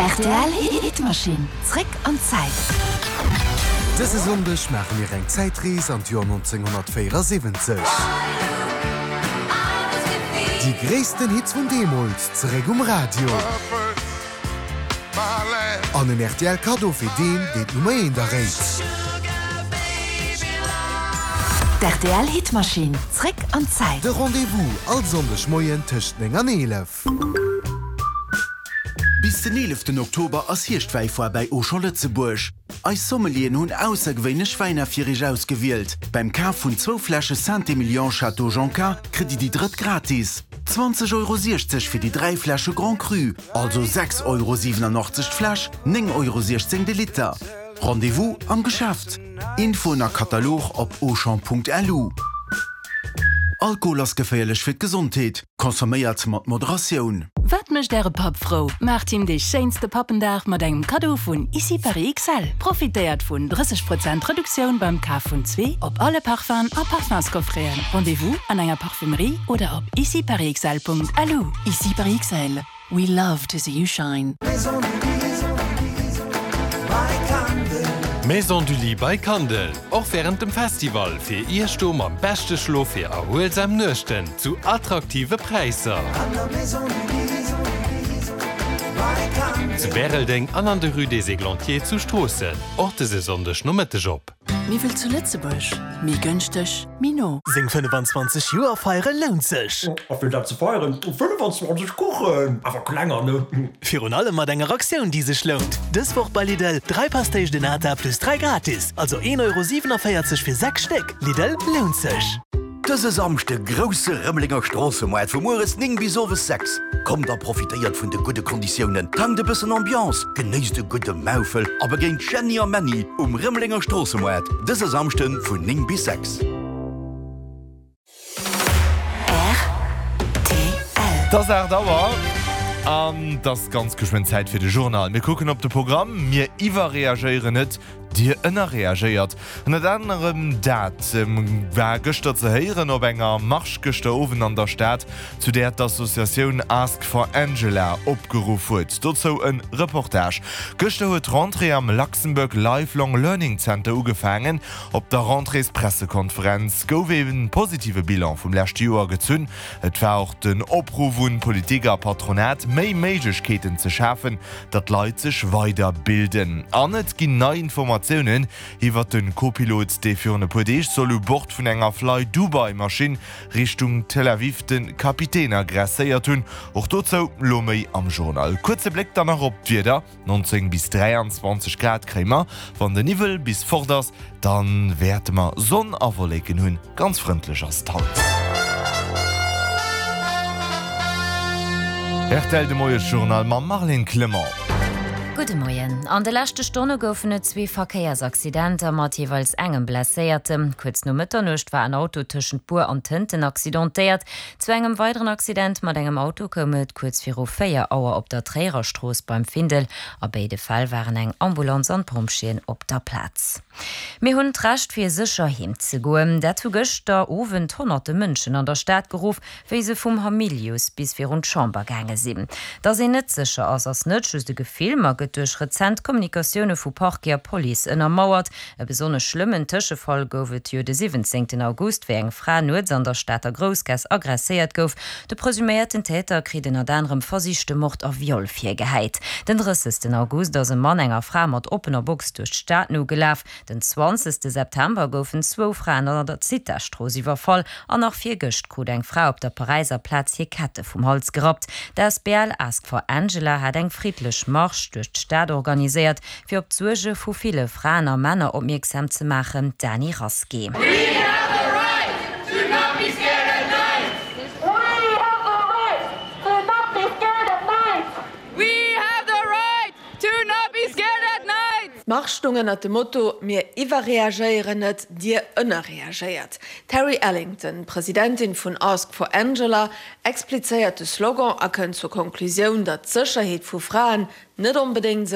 RTL Hitmaschine. Trick an Zeit. Diese Sonntag machen wir eine Zeitreise an das Jahr 1974. Die größten Hits von damals zurück Radio. An den RTL Kado für den, der Nummer 1 da reicht. RTL Hitmaschine. Trick an Zeit. Der Rendezvous all Sonntagmorgen zwischen 9 und 11. Bis den 11. Oktober ass Hirschweifar bei Auchan Lützeburg. Als Sommelier nun außergewöhnliche Schweinerfierig ausgewählt. Beim Kauf von 2 Flaschen Saint-Emilion Chateau Jonca kriegt die dritt gratis. 20,60 € für die 3 Flaschen Grand Cru, also 6,87 € Flasch, 9,16 € de Liter. Rendezvous am Geschäft. Info nach Katalog op auchan.lu. Alkohol ist gefährlich für die Gesundheit. Konsumiert mit Moderation. Wat mech der Pap froh? Macht ihm de schönste Pappendach mit einem Kado von Easy Paris XL. Profitiert von 30% Reduktion beim Kauf von 2 auf alle Parfum und Parfumskoffrieren. Rendezvous an einer Parfümerie oder auf easyparisxl.lu. Easy Paris XL. We love to see you shine. Maison du Lit bei Kandel. Auch während dem Festival für ihr Sturm am besten Schlof für erholsam Nüchten zu attraktive Preise. Zu Berelding an der Rue des Églantiers zu Strossen. Orte Saisondes nur mit dem Job. Wie will zu Lützeburg? Mi günstig, mi no. Sing 25 Jahre feiern lohnt sich. Auf will dazu feiern? 25 Kuchen. Aber kleiner, ne? Für und alle mal deine Aktion, die sich lohnt. Das Woche bei Lidl 3 Pastéis de Nata plus 3 gratis. Also 1,47 € für 6 Stück. Lidl lohnt sich. Das ist amste große Remmlinger Strassenmarkt von Moritz Ning bis over 6. Kommt da profitiert von den guten Konditionen, tankt ein bisschen Ambiance, genießt den guten Maufel, aber geht Jenny und Manny Remmlinger Strassenmarkt. Das ist amste von Ning bis 6. Das Dauer. Das ganz geschwind Zeit für den Journal. Wir gucken auf das Programm, wir überreagieren nicht, Dir ënner reagiert. Net anderem dat war gëster ze heieren op enger Marschgëchte owen an der Stadt, zu der d'Assoziatioun Ask for Angela opgeruf huet. Dozo en Reportage. Gëchte huet Rentrée am Luxemburg Lifelong Learning Center ugefangen. Op der Rentrées Pressekonferenz gouf eben positive Bilan vum lächte Joer gezünn. Et war auch den Opruf vun Politiker Patronat méi Meigketen ze schaffen, dat Leiit sech weiterbilden. Anet ginn neii Informationen iwwer den Copilot, de fir ne Podéich soll Bord vun enger Fly Dubai Maschine Richtung Tel Aviv den Kapitän agresséiert hunn. Och dozo Loméi am Journal. Kurze Blick danach op d'Wieder 19 bis 23 Grad Krémer, van den Nivel bis vorders, dann wärmer Sonn awerleken hunn ganz freundlich as Tal. Ertel de Moie Journal ma Marlene Clement. Gute Morgen. An der letzten Stunde goufen 2 Verkehrsaccidenten mat jeweils engem blesséierte. Kurz no Mitternacht war ein Auto tschen Bur an Tinten accidentéiert. Zu engem weiteren Accident mat engem Auto kommet kurz vir 4 Auer op der Trärerstrasse beim Findel. A beide Fall waren eng Ambulanz an Pompschien op der Platz. Wir hunn recht fir sicher hinzugoen. Dazu gëchter owen hunderte Mënschen an der Stadt geruf, wie se vum Hamilius bis vir rund Chamber gange sinn. Da se net sicher ass nëtschs de Gefilmer durch rezent Kommunikationune vu Parkia Police ënnermauert. E besonne schlimmen Tëschefall goufet jo de 17. August wé eng Fra Nuet an der Stadter Grosgas agresséiert gouf. De presumierten Täter kriet en anderem versichte Mord a Viol fir geheit. Den 30. August ass e Mann enger Fra mat opener Box durch Staat no gelaf. Den 20. September goufen 2 Fraen an der Zitterstroos iwwerfall an nach 4 Gëcht krut eng Frau op der Pariser Platz hier Kette vum Holz gerat. Das BL Ask for Angela hat eng friedlech Marsch durch Staat organisiert, fir op Zuge vu viele Frauen a Männer opmerksam zu machen, Dani Raske. Marschstungen hat dem Motto «Mir iwwerreagieren net, Dir ënner reagiert». Terry Ellington, Präsidentin von Ask for Angela, explizierte Slogan erkennt zur Konklusion, dat Sicherheit vu Frauen nicht unbedingt